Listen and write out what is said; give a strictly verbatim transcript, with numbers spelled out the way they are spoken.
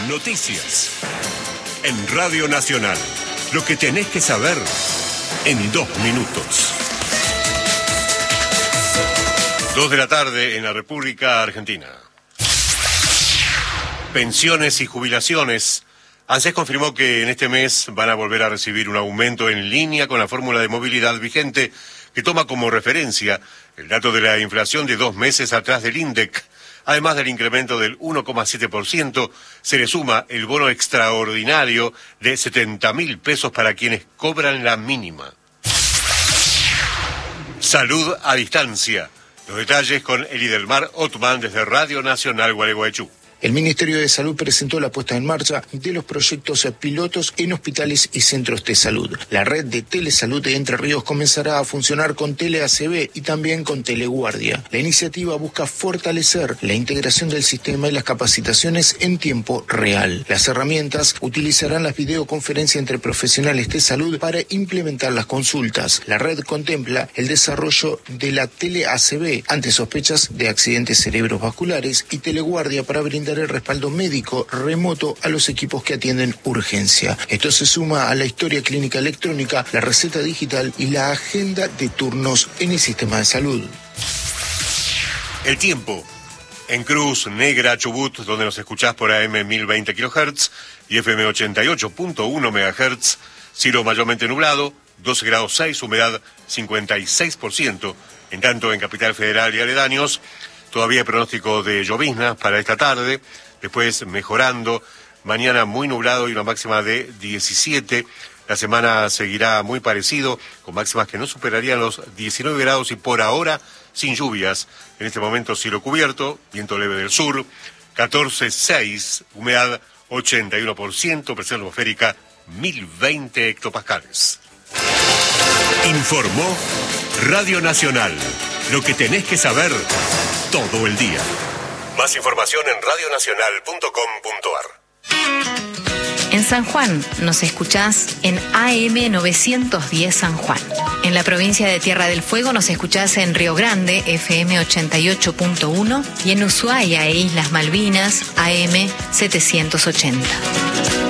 Noticias. En Radio Nacional. Lo que tenés que saber en dos minutos. Dos de la tarde en la República Argentina. Pensiones y jubilaciones. ANSES confirmó que en este mes van a volver a recibir un aumento en línea con la fórmula de movilidad vigente que toma como referencia el dato de la inflación de dos meses atrás del INDEC. Además del incremento del uno coma siete por ciento, se le suma el bono extraordinario de setenta mil pesos para quienes cobran la mínima. Salud a distancia. Los detalles con Elidelmar Otman desde Radio Nacional Gualeguaychú. El Ministerio de Salud presentó la puesta en marcha de los proyectos pilotos en hospitales y centros de salud. La red de telesalud de Entre Ríos comenzará a funcionar con Tele A C B y también con Teleguardia. La iniciativa busca fortalecer la integración del sistema y las capacitaciones en tiempo real. Las herramientas utilizarán las videoconferencias entre profesionales de salud para implementar las consultas. La red contempla el desarrollo de la Tele A C B ante sospechas de accidentes cerebrovasculares y Teleguardia para brindar el respaldo médico remoto a los equipos que atienden urgencia. Esto se suma a la historia clínica electrónica, la receta digital y la agenda de turnos en el sistema de salud. El tiempo. En Cruz Negra, Chubut, donde nos escuchás por A M mil veinte kilohertz y F M ochenta y ocho punto uno megahertz, cielo mayormente nublado, doce grados seis, humedad cincuenta y seis por ciento. En tanto, en Capital Federal y aledaños, todavía hay pronóstico de lloviznas para esta tarde, después mejorando, mañana muy nublado y una máxima de diecisiete. La semana seguirá muy parecido, con máximas que no superarían los diecinueve grados y por ahora sin lluvias. En este momento cielo cubierto, viento leve del sur, catorce coma seis, humedad ochenta y uno por ciento, presión atmosférica mil veinte hectopascales. Informó Radio Nacional. Lo que tenés que saber todo el día. Más información en radio nacional punto com punto a r. En San Juan nos escuchás en A M novecientos diez San Juan. En la provincia de Tierra del Fuego nos escuchás en Río Grande, F M ochenta y ocho punto uno, y en Ushuaia e Islas Malvinas, A M setecientos ochenta.